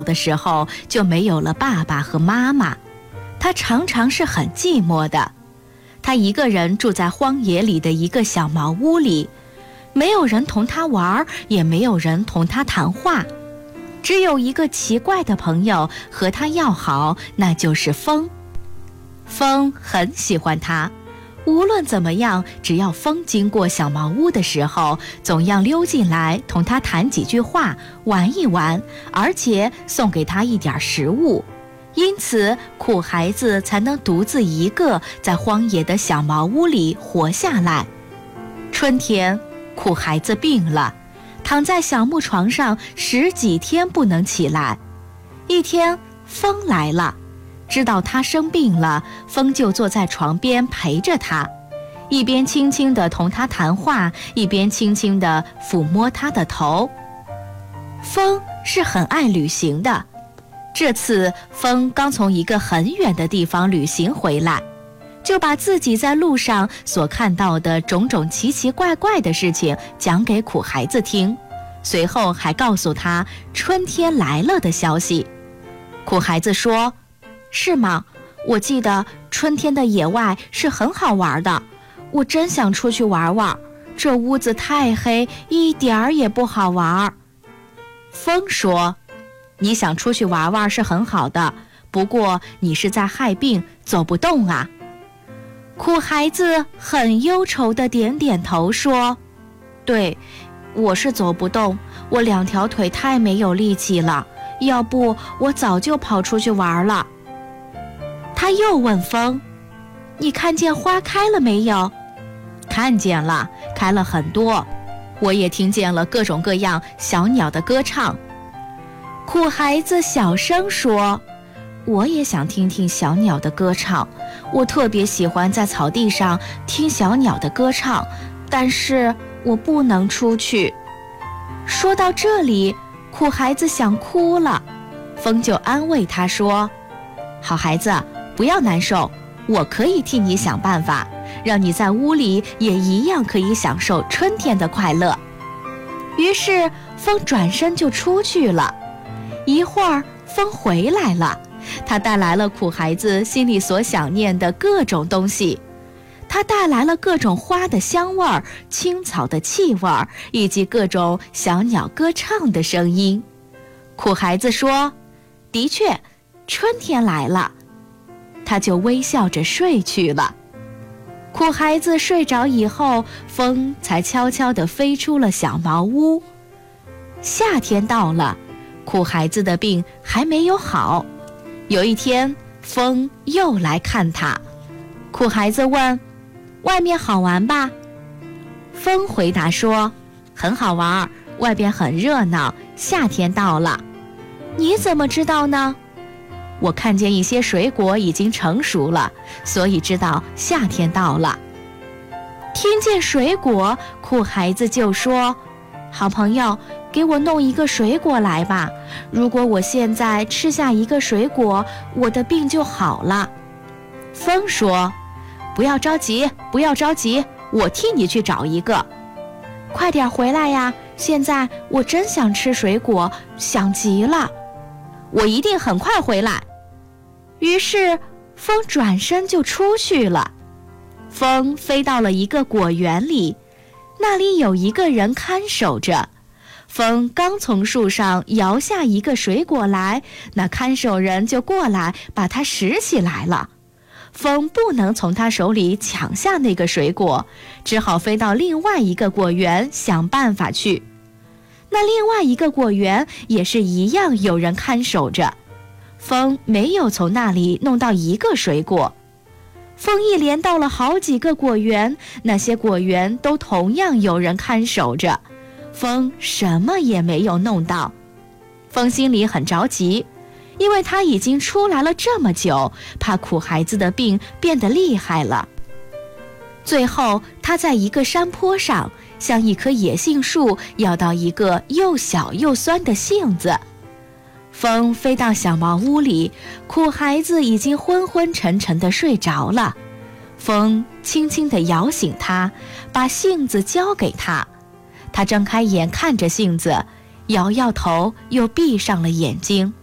的时候，就没有了爸爸和妈妈，他常常是很寂寞的。他一个人住在荒野里的一个小茅屋里，没有人同他玩，也没有人同他谈话，只有一个奇怪的朋友和他要好，那就是风。风很喜欢他，无论怎么样，只要风经过小茅屋的时候，总要溜进来同他谈几句话，玩一玩，而且送给他一点食物。因此苦孩子才能独自一个在荒野的小茅屋里活下来。春天，苦孩子病了，躺在小木床上10几天不能起来。一天，风来了，知道他生病了，风就坐在床边陪着他，一边轻轻地同他谈话，一边轻轻地抚摸他的头。风是很爱旅行的，这次风刚从一个很远的地方旅行回来，就把自己在路上所看到的种种奇奇怪怪的事情讲给苦孩子听，随后还告诉他春天来了的消息。苦孩子说：是吗？我记得春天的野外是很好玩的，我真想出去玩玩，这屋子太黑，一点儿也不好玩。风说：你想出去玩玩是很好的，不过你是在害病，走不动啊。苦孩子很忧愁地点点头说：对，我是走不动，我2条腿太没有力气了，要不我早就跑出去玩了。他又问风：你看见花开了没有？看见了，开了很多，我也听见了各种各样小鸟的歌唱。苦孩子小声说：我也想听听小鸟的歌唱，我特别喜欢在草地上听小鸟的歌唱，但是我不能出去。说到这里，苦孩子想哭了，风就安慰他说：好孩子，不要难受，我可以替你想办法，让你在屋里也一样可以享受春天的快乐。于是风转身就出去了。一会儿风回来了，他带来了苦孩子心里所想念的各种东西，他带来了各种花的香味儿、青草的气味儿，以及各种小鸟歌唱的声音。苦孩子说：的确，春天来了。他就微笑着睡去了。苦孩子睡着以后，风才悄悄地飞出了小茅屋。夏天到了，苦孩子的病还没有好。有一天，风又来看他。苦孩子问：外面好玩吧？风回答说：很好玩，外边很热闹，夏天到了。你怎么知道呢？我看见一些水果已经成熟了，所以知道夏天到了。听见水果，苦孩子就说：好朋友，给我弄一个水果来吧，如果我现在吃下一个水果，我的病就好了。风说：不要着急，不要着急，我替你去找一个。快点回来呀，现在我真想吃水果，想极了。我一定很快回来。于是风转身就出去了。风飞到了一个果园里，那里有一个人看守着。风刚从树上摇下一个水果来，那看守人就过来把它拾起来了。风不能从他手里抢下那个水果，只好飞到另外一个果园想办法去。那另外一个果园也是一样有人看守着，风没有从那里弄到一个水果。风一连到了好几个果园，那些果园都同样有人看守着，风什么也没有弄到。风心里很着急，因为他已经出来了这么久，怕苦孩子的病变得厉害了。最后他在一个山坡上向一棵野杏树要到一个又小又酸的杏子。风飞到小茅屋里，苦孩子已经昏昏沉沉地睡着了。风轻轻地摇醒他，把杏子交给他。他睁开眼看着杏子，摇摇头，又闭上了眼睛。